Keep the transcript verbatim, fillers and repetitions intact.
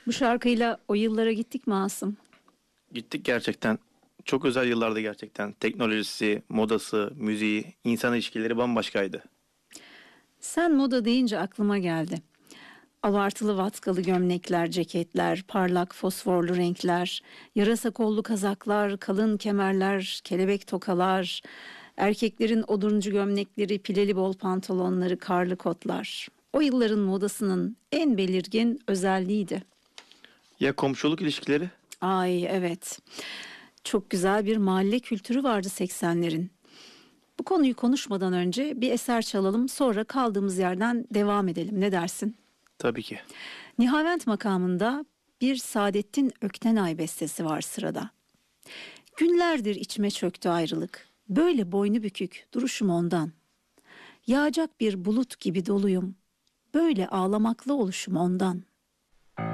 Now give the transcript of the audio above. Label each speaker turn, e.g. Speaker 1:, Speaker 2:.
Speaker 1: Bu şarkıyla o yıllara gittik mi Asım?
Speaker 2: Gittik gerçekten. Çok özel yıllarda gerçekten. Teknolojisi, modası, müziği, insan ilişkileri bambaşkaydı.
Speaker 1: Sen moda deyince aklıma geldi. Abartılı vatkalı gömlekler, ceketler, parlak fosforlu renkler, yarasa kollu kazaklar, kalın kemerler, kelebek tokalar, erkeklerin oduncu gömlekleri, pileli bol pantolonları, karlı kotlar. O yılların modasının en belirgin özelliğiydi.
Speaker 2: Ya komşuluk ilişkileri?
Speaker 1: Ay evet. Çok güzel bir mahalle kültürü vardı seksenlerin. Bu konuyu konuşmadan önce bir eser çalalım, sonra kaldığımız yerden devam edelim. Ne dersin?
Speaker 2: Tabii ki.
Speaker 1: Nihavent makamında bir Saadettin Öktenay bestesi var sırada. Günlerdir içime çöktü ayrılık. Böyle boynu bükük duruşum ondan. Yağacak bir bulut gibi doluyum. Böyle ağlamaklı oluşum ondan.